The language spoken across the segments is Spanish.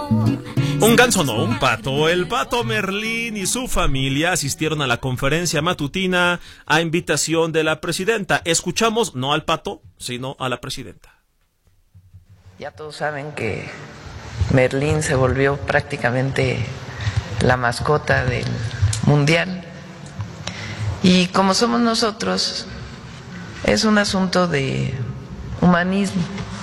Un ganso no, un pato. El pato Merlín y su familia asistieron a la conferencia matutina a invitación de la presidenta. Escuchamos no al pato, sino a la presidenta. Ya todos saben que Merlín se volvió prácticamente la mascota del mundial. Y como somos nosotros, es un asunto de humanismo,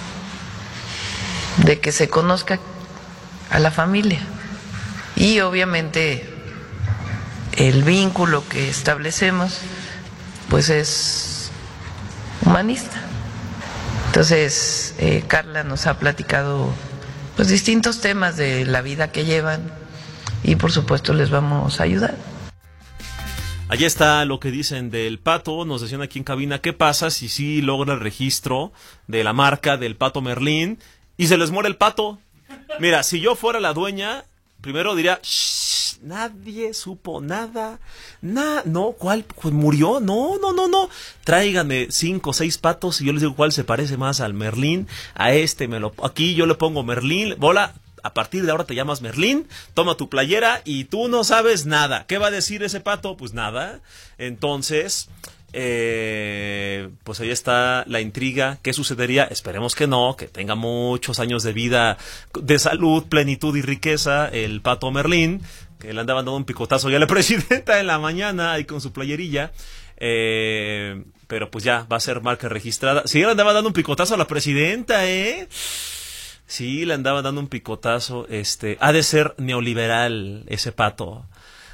de que se conozca a la familia. Y obviamente el vínculo que establecemos pues es humanista. Entonces Carla nos ha platicado pues distintos temas de la vida que llevan y por supuesto les vamos a ayudar. Allí está lo que dicen del pato. Nos decían aquí en cabina, ¿qué pasa si sí logra el registro de la marca del pato Merlín y se les muere el pato? Mira, si yo fuera la dueña, primero diría, shh, nadie supo nada, no, ¿cuál? ¿Murió? No, tráiganme 5 o 6 patos y yo les digo cuál se parece más al Merlín, a este, aquí yo le pongo Merlín, bola, a partir de ahora te llamas Merlín, toma tu playera y tú no sabes nada. ¿Qué va a decir ese pato? Pues nada. Entonces, pues ahí está la intriga. ¿Qué sucedería? Esperemos que no, que tenga muchos años de vida, de salud, plenitud y riqueza, el pato Merlín, que le andaba dando un picotazo ya a la presidenta en la mañana ahí con su playerilla. Pero pues ya va a ser marca registrada. Sí, le andaba dando un picotazo a la presidenta, Sí, le andaba dando un picotazo. Ha de ser neoliberal ese pato.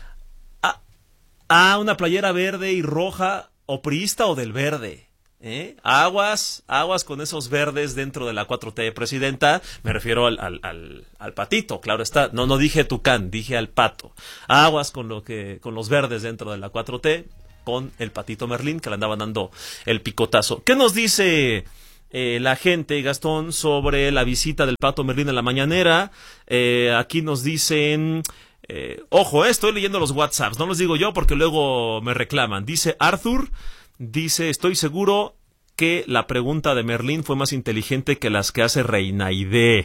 Una playera verde y roja, o priista o del verde. Aguas con esos verdes dentro de la 4T, presidenta. Me refiero al patito, claro está. No dije tucán, dije al pato. Aguas con los verdes dentro de la 4T, con el patito Merlín que le andaba dando el picotazo. ¿Qué nos dice la gente, Gastón, sobre la visita del pato Merlín en la mañanera? Aquí nos dicen, ojo, estoy leyendo los WhatsApps, no los digo yo porque luego me reclaman. Dice Arthur, estoy seguro que la pregunta de Merlín fue más inteligente que las que hace Reinaide.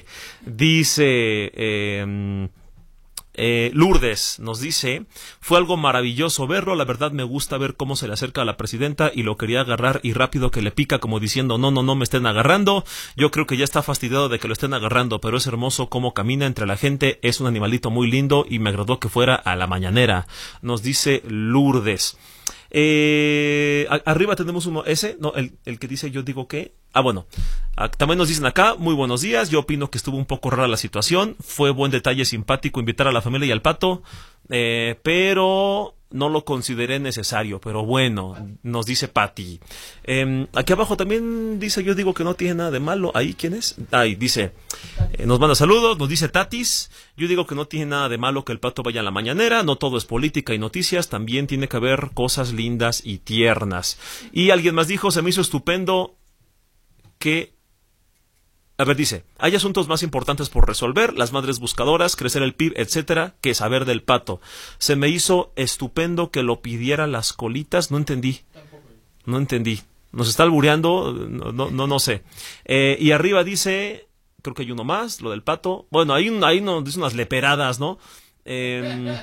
Dice Lourdes, nos dice, fue algo maravilloso verlo, la verdad me gusta ver cómo se le acerca a la presidenta y lo quería agarrar y rápido que le pica como diciendo no me estén agarrando. Yo creo que ya está fastidiado de que lo estén agarrando, pero es hermoso cómo camina entre la gente, es un animalito muy lindo y me agradó que fuera a la mañanera, nos dice Lourdes. Arriba tenemos uno, el que dice yo digo que, bueno, también nos dicen acá, muy buenos días, yo opino que estuvo un poco rara la situación, fue buen detalle simpático invitar a la familia y al pato, pero no lo consideré necesario, pero bueno, nos dice Patti. Aquí abajo también dice, yo digo que no tiene nada de malo. Ahí, ¿quién es? Ahí dice, nos manda saludos, nos dice Tatis, yo digo que no tiene nada de malo que el pato vaya a la mañanera, no todo es política y noticias, también tiene que haber cosas lindas y tiernas. Y alguien más dijo, se me hizo estupendo que... A ver, dice, hay asuntos más importantes por resolver, las madres buscadoras, crecer el PIB, etcétera, que saber del pato. Se me hizo estupendo que lo pidiera las colitas, no entendí. Nos está albureando, no sé. Y arriba dice, creo que hay uno más, lo del pato. Bueno, ahí no, dice unas leperadas, ¿no? Me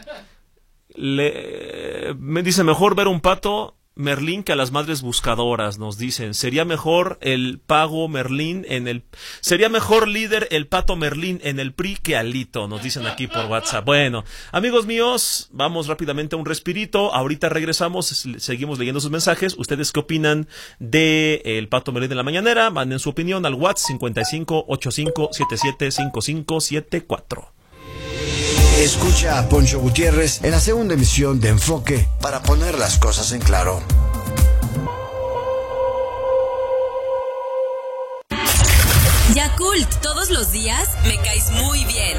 dice, mejor ver un pato Merlín que a las madres buscadoras, nos dicen. Sería mejor el pago Merlín sería mejor líder el pato Merlín en el PRI que Alito, nos dicen aquí por WhatsApp. Bueno, amigos míos, vamos rápidamente a un respirito, ahorita regresamos, seguimos leyendo sus mensajes. ¿Ustedes qué opinan de el pato Merlín de la mañanera? Manden su opinión al WhatsApp 5585775574. Escucha a Poncho Gutiérrez en la segunda emisión de Enfoque para poner las cosas en claro. Yakult, todos los días me caes muy bien.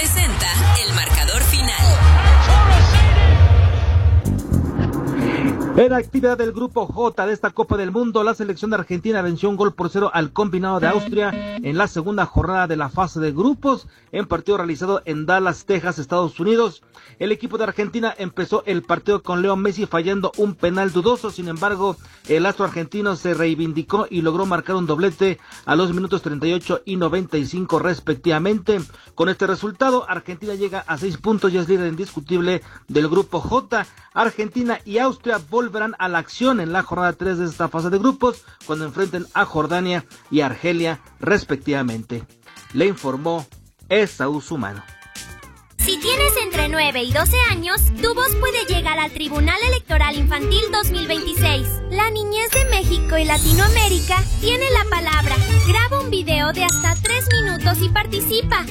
Presenta El Marcador Final. En actividad del Grupo J de esta Copa del Mundo, la selección de Argentina venció 1-0 al combinado de Austria en la segunda jornada de la fase de grupos, en partido realizado en Dallas, Texas, Estados Unidos. El equipo de Argentina empezó el partido con Leo Messi fallando un penal dudoso, sin embargo, el astro argentino se reivindicó y logró marcar un doblete a los minutos 38 y 95 respectivamente. Con este resultado, Argentina llega a 6 puntos y es líder indiscutible del Grupo J. Argentina y Austria volverán a la acción en la jornada 3 de esta fase de grupos, cuando enfrenten a Jordania y Argelia respectivamente. Le informó Esaú Sumano. Si tienes entre 9 y 12 años, tu voz puede llegar al Tribunal Electoral Infantil 2026. La niñez de México y Latinoamérica tiene la palabra. Graba un video de hasta 3 minutos y participa.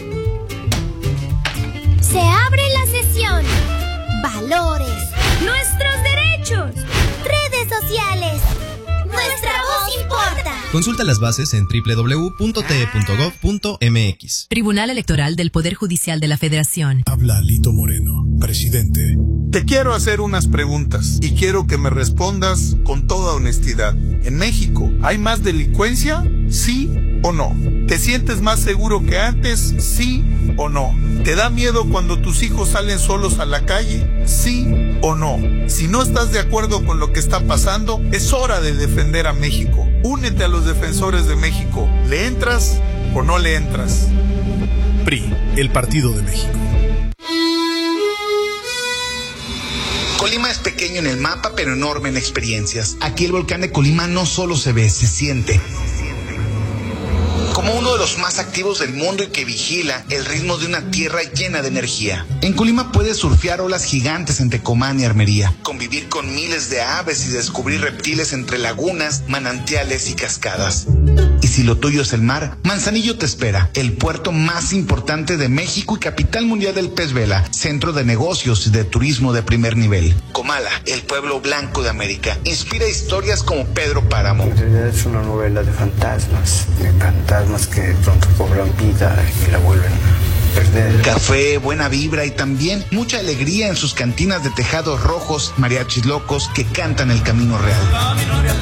Se abre la sesión. Valores. Nuestros derechos. Redes sociales. Nuestra voz importa. Consulta las bases en www.te.gov.mx. Tribunal Electoral del Poder Judicial de la Federación. Habla Alito Moreno, presidente. Te quiero hacer unas preguntas y quiero que me respondas con toda honestidad. ¿En México hay más delincuencia? ¿Sí o no? ¿Te sientes más seguro que antes? ¿Sí o no? ¿Te da miedo cuando tus hijos salen solos a la calle? ¿Sí o no? Si no estás de acuerdo con lo que está pasando, es hora de defender a México. Únete a los defensores de México. ¿Le entras o no le entras? PRI, el Partido de México. Colima es pequeño en el mapa, pero enorme en experiencias. Aquí el volcán de Colima no solo se ve, se siente. Como uno de los más activos del mundo y que vigila el ritmo de una tierra llena de energía. En Colima puedes surfear olas gigantes en Tecomán y Armería, convivir con miles de aves y descubrir reptiles entre lagunas, manantiales y cascadas. Y si lo tuyo es el mar, Manzanillo te espera, el puerto más importante de México y capital mundial del pez vela, centro de negocios y de turismo de primer nivel. Comala, el pueblo blanco de América, inspira historias como Pedro Páramo. En realidad es una novela de fantasmas que de pronto cobran vida y la vuelven a perder. Café, buena vibra y también mucha alegría en sus cantinas de tejados rojos, mariachis locos que cantan el camino real.